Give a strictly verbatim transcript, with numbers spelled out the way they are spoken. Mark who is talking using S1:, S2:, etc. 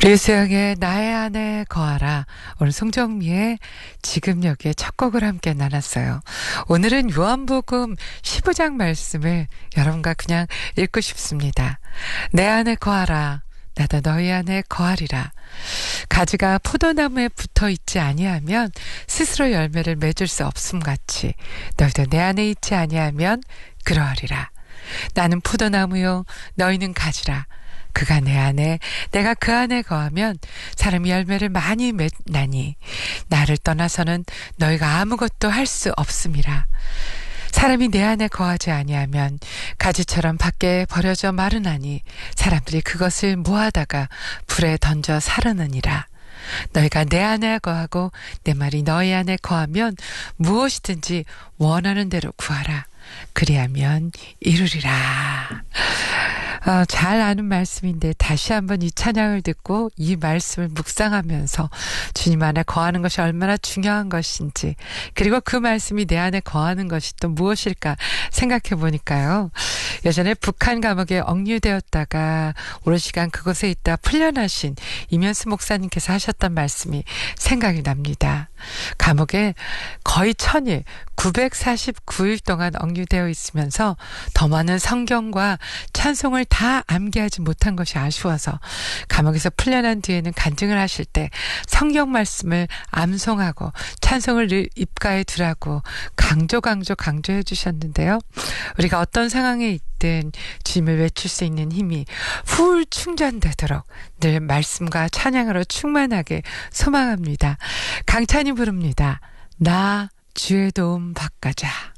S1: 류수영의 나의 안에 거하라. 오늘 송정미의 지금 여기에 첫 곡을 함께 나눴어요. 오늘은 요한복음 십오 장 말씀을 여러분과 그냥 읽고 싶습니다. 내 안에 거하라. 나도 너희 안에 거하리라. 가지가 포도나무에 붙어 있지 아니하면 스스로 열매를 맺을 수 없음같이 너희도 내 안에 있지 아니하면 그러하리라. 나는 포도나무요 너희는 가지라. 그가 내 안에 내가 그 안에 거하면 사람이 열매를 많이 맺나니 나를 떠나서는 너희가 아무것도 할 수 없음이라. 사람이 내 안에 거하지 아니하면 가지처럼 밖에 버려져 마르나니 사람들이 그것을 모아다가 불에 던져 사르느니라. 너희가 내 안에 거하고 내 말이 너희 안에 거하면 무엇이든지 원하는 대로 구하라. 그리하면 이루리라. 어, 잘 아는 말씀인데 다시 한번 이 찬양을 듣고 이 말씀을 묵상하면서 주님 안에 거하는 것이 얼마나 중요한 것인지, 그리고 그 말씀이 내 안에 거하는 것이 또 무엇일까 생각해 보니까요. 예전에 북한 감옥에 억류되었다가 오랜 시간 그곳에 있다 풀려나신 이면수 목사님께서 하셨던 말씀이 생각이 납니다. 감옥에 거의 천일, 구백사십구 일 동안 억류되어 있으면서 더 많은 성경과 찬송을 다 암기하지 못한 것이 아쉬워서 감옥에서 풀려난 뒤에는 간증을 하실 때 성경 말씀을 암송하고 찬송을 입가에 두라고 강조 강조 강조해 주셨는데요. 우리가 어떤 상황에 있든 주님을 외칠 수 있는 힘이 훌 충전되도록 늘 말씀과 찬양으로 충만하게 소망합니다. 강찬이 부릅니다. 나 주의 도움 받가자.